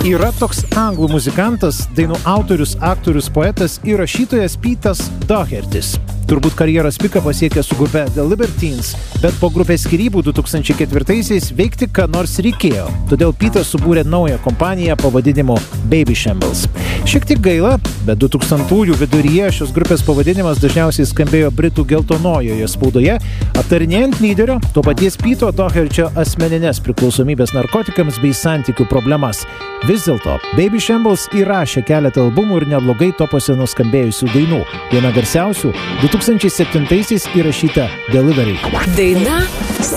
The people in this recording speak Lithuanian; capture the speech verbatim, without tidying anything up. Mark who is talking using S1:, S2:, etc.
S1: Yra toks anglų muzikantas, dainų autorius, aktorius, poetas ir rašytojas Petas Dohertys. Turbūt karjeros piką pasiekė su grupe The Libertines, bet po grupės skyrybų du tūkstančiai ketvirtaisiais veikti ką nors reikėjo. Todėl Petas subūrė naują kompaniją pavadinimu Baby Shambles. Šiek tiek gaila, bet du tūkstantųjų viduryje šios grupės pavadinimas dažniausiai skambėjo Britų geltonojoje spaudoje, aptarinėjant lyderio, to paties Peto Dohertio asmeninės priklausomybės narkotikams bei santykių problemas. Vis dėlto, Baby Shambles įrašė keletą albumų ir neblogai topuose nuskambėjusių dainų. Viena garsiausių du tūkstančiai septintaisiais įrašyta Delivery.
S2: Daina